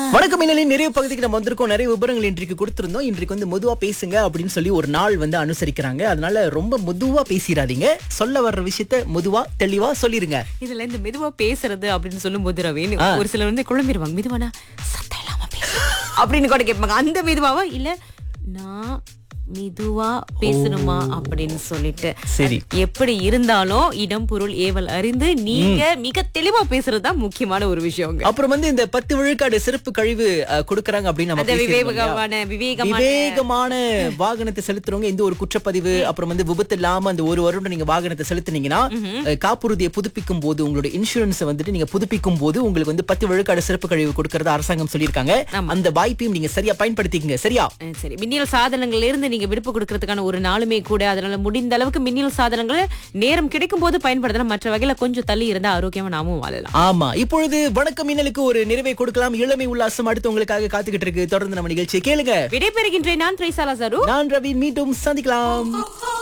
வணக்கம் மின்னலின் நிறைய பகுதிக்கு நம்ம வந்திருக்கோம். நிறைய விவரங்கள் இன்றைக்கு கொடுத்திருந்தோம். இன்றைக்கு வந்து மெதுவா பேசுங்க அப்படின்னு சொல்லி ஒரு நாள் வந்து அனுசரிக்கிறாங்க. அதனால ரொம்ப மெதுவா பேசிடாதீங்க. சொல்ல வர்ற விஷயத்த மெதுவா தெளிவா சொல்லிருங்க. இதுல இந்த மெதுவா பேசுறது அப்படின்னு சொல்லும் போது ரவீன் ஒரு சிலர் வந்து குழம்பிடுவாங்க. மெதுவானா சத்தம் இல்லாம பேசு அப்படின்னு கூட கேட்பாங்க. அந்த மெதுவாவா இல்ல நான் மெதுவா பேசணுமா அப்படின்னு சொல்லிட்டு சரி. எப்படி இருந்தாலும் இடம் பொருள் ஏவல் அறிந்து நீங்க மிக தெளிவா பேசுறதுதான் முக்கியமான ஒரு விஷயம். அப்புறம் வந்து இந்த 10 விழுக்காடு சிறப்பு கழிவு கொடுக்கறாங்க அப்படின்னு நம்ம அந்த பேசியிருந்தோம் இல்லையா? விவேகமான வாகனத்தை செலுத்துறவங்க இந்த ஒரு குற்றப்பதிவு அப்புறம் வந்து விபத்து இல்லாம அந்த ஒரு வருடம் நீங்க வாகனத்தை செலுத்துனீங்கன்னா காப்புறுதியை புதுப்பிக்கும் போது உங்களோட இன்சூரன்ஸ் வந்துட்டு நீங்க புதுப்பிக்கும் போது உங்களுக்கு வந்து 10 விழுக்காடு சிறப்பு கழிவு கொடுக்கறத அரசாங்கம் சொல்லியிருக்காங்க. அந்த வாய்ப்பையும் நீங்க சரியா பயன்படுத்திக்கங்க. சரியா? சரி, மின்னியல் சாதனங்கள்ல இருந்து நீங்க விடுப்பு கொடுக்கறதுக்கான ஒரு நாளுமே கூட. அதனால முடிந்த அளவுக்கு மின்னியல் சாதனங்களை நேரம் கிடைக்கும் போது பயன்படுத்தலாம். மற்ற வகையில கொஞ்சம் தள்ளி இருந்தா ஆரோக்கியமா நாமும் வாழலாம். ஆமா. இப்பொழுது வணக்கம் மின்னலுக்கு ஒரு நிறைவை கொடுக்கலாம். இளமை உல்லாசம் அடுத்து உங்களுக்காக காத்துக்கிட்டு இருக்கு. தொடர்ந்து நம்ம நிகழ்ச்சியை கேளுங்க. விடைபெறுகின்றேன். நான் த்ரைசாலா சரு. நான் ரவி. மீண்டும் சந்திக்கலாம்.